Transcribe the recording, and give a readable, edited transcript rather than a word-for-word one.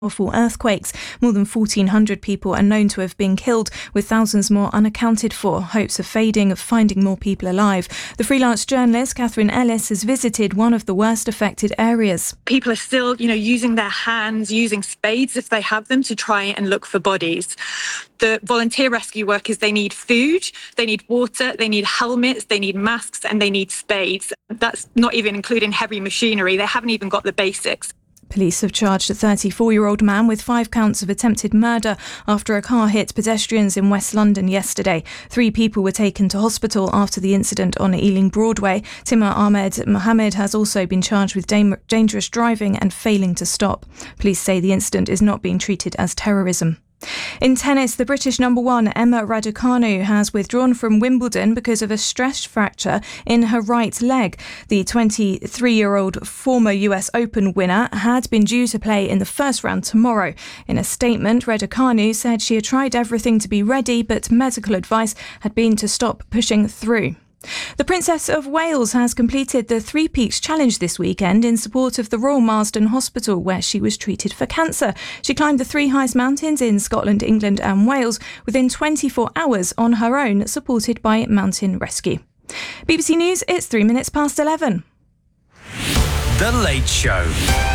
powerful earthquakes. More than 1,400 people are known to have been killed, with thousands more unaccounted for. Hopes are fading of finding more people alive. The freelance journalist Catherine Ellis has visited one of the worst affected areas. People are still, using their hands, using spades if they have them, to try and look for bodies. The volunteer rescue workers, they need food, they need water, they need helmets, they need masks, and they need spades. That's not even including heavy machinery. They haven't even got the basics. Police have charged a 34-year-old man with 5 counts of attempted murder after a car hit pedestrians in West London yesterday. 3 people were taken to hospital after the incident on Ealing Broadway. Timur Ahmed Mohammed has also been charged with dangerous driving and failing to stop. Police say the incident is not being treated as terrorism. In tennis, the British number 1 Emma Raducanu has withdrawn from Wimbledon because of a stress fracture in her right leg. The 23-year-old former US Open winner had been due to play in the first round tomorrow. In a statement, Raducanu said she had tried everything to be ready, but medical advice had been to stop pushing through. The Princess of Wales has completed the Three Peaks Challenge this weekend in support of the Royal Marsden Hospital, where she was treated for cancer. She climbed the 3 highest mountains in Scotland, England and Wales within 24 hours on her own, supported by Mountain Rescue. BBC News, it's 3 minutes past 11. The Late Show.